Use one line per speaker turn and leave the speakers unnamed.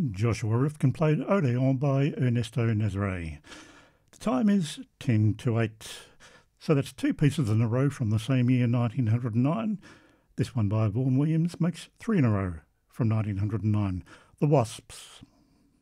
Joshua Rifkin played Odeon by Ernesto Nezare. The time is 10 to 8. So that's two pieces in a row from the same year, 1909. This one by Vaughan Williams makes three in a row from 1909. The Wasps.